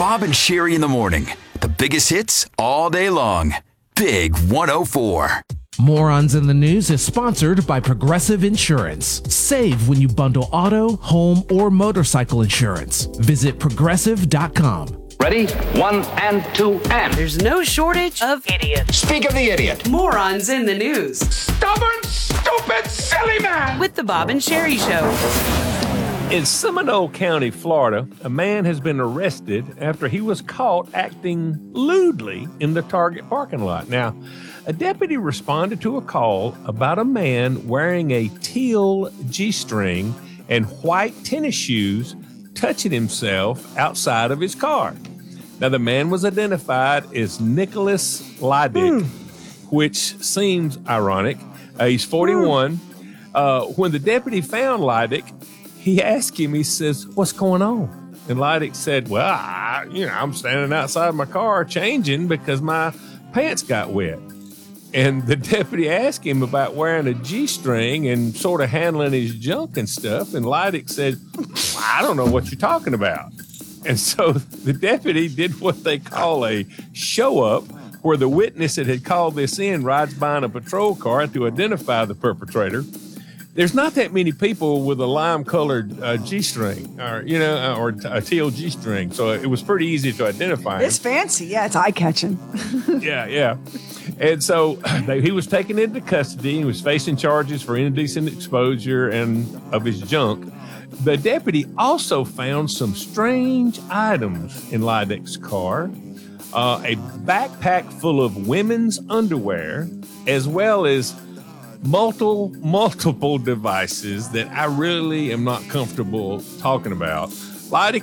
Bob and Sherry in the morning. The biggest hits all day long. Big 104. Morons in the News is sponsored by Progressive Insurance. Save when you bundle auto, home, or motorcycle insurance. Visit progressive.com. Ready? 1 and 2 and. There's no shortage of idiots. Speak of the idiot. Morons in the News. Stubborn, stupid, silly man. With the Bob and Sherry Show. In Seminole County, Florida, a man has been arrested after he was caught acting lewdly in the Target parking lot. Now, a deputy responded to a call about a man wearing a teal G-string and white tennis shoes touching himself outside of his car. Now, the man was identified as Nicholas Lydick, which seems ironic. He's 41. When the deputy found Lydick, he asked him, he says, "What's going on?" And Lydick said, "Well, I'm standing outside my car changing because my pants got wet." And the deputy asked him about wearing a G-string and sort of handling his junk and stuff. And Lydick said, "I don't know what you're talking about." And so the deputy did what they call a show-up, where the witness that had called this in rides by in a patrol car to identify the perpetrator. There's not that many people with a lime-colored G-string or a teal G-string, so it was pretty easy to identify him. It's fancy. Yeah, it's eye-catching. Yeah. And so he was taken into custody and was facing charges for indecent exposure and of his junk. The deputy also found some strange items in Lydick's car, a backpack full of women's underwear, as well as multiple devices that I really am not comfortable talking about. Lydick